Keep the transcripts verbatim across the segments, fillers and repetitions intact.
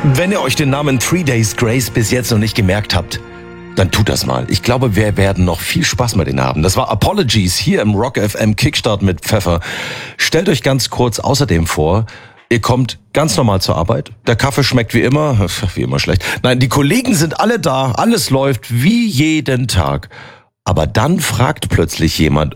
Wenn ihr euch den Namen Three Days Grace bis jetzt noch nicht gemerkt habt, dann tut das mal. Ich glaube, wir werden noch viel Spaß mit denen haben. Das war Apologies hier im Rock F M Kickstart mit Pfeffer. Stellt euch ganz kurz außerdem vor, ihr kommt ganz normal zur Arbeit. Der Kaffee schmeckt wie immer, wie immer schlecht. Nein, die Kollegen sind alle da, alles läuft wie jeden Tag. Aber dann fragt plötzlich jemand,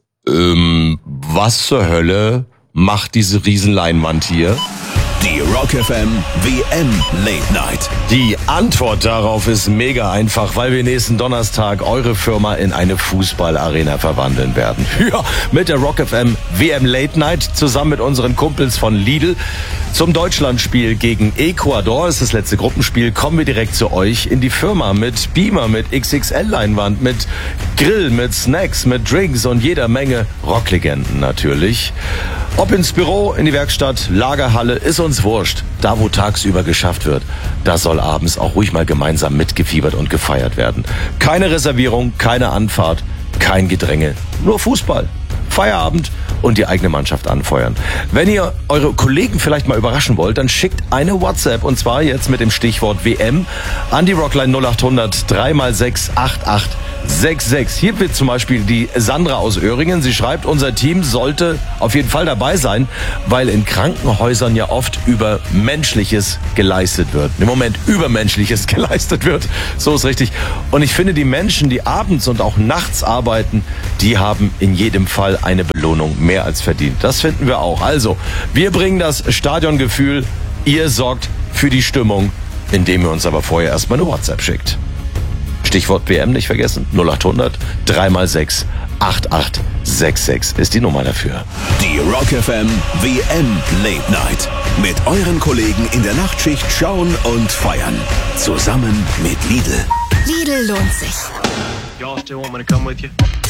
ähm, was zur Hölle macht diese Riesenleinwand hier? Die Rock F M W M Late Night. Die Antwort darauf ist mega einfach, weil wir nächsten Donnerstag eure Firma in eine Fußballarena verwandeln werden. Ja, mit der Rock F M W M Late Night zusammen mit unseren Kumpels von Lidl. Zum Deutschlandspiel gegen Ecuador, ist das letzte Gruppenspiel, kommen wir direkt zu euch in die Firma mit Beamer, mit X X L-Leinwand, mit Grill, mit Snacks, mit Drinks und jeder Menge Rocklegenden natürlich. Ob ins Büro, in die Werkstatt, Lagerhalle, ist uns wurscht. Da, wo tagsüber geschafft wird, da soll abends auch ruhig mal gemeinsam mitgefiebert und gefeiert werden. Keine Reservierung, keine Anfahrt, kein Gedränge, nur Fußball. Feierabend und die eigene Mannschaft anfeuern. Wenn ihr eure Kollegen vielleicht mal überraschen wollt, dann schickt eine WhatsApp und zwar jetzt mit dem Stichwort W M an die Rockline null acht hundert drei mal sechs acht acht sechs sechs. Hier wird zum Beispiel die Sandra aus Öhringen. Sie schreibt, unser Team sollte auf jeden Fall dabei sein, weil in Krankenhäusern ja oft Übermenschliches geleistet wird. Im Moment Übermenschliches geleistet wird. So ist richtig. Und ich finde, die Menschen, die abends und auch nachts arbeiten, die haben in jedem Fall eine Belohnung mehr als verdient. Das finden wir auch. Also, wir bringen das Stadiongefühl. Ihr sorgt für die Stimmung, indem ihr uns aber vorher erstmal eine WhatsApp schickt. Stichwort W M nicht vergessen. null acht hundert drei mal sechs acht acht sechs sechs ist die Nummer dafür. Die Rock F M W M Late Night. Mit euren Kollegen in der Nachtschicht schauen und feiern. Zusammen mit Lidl. Lidl lohnt sich. Y'all still want me to come with you?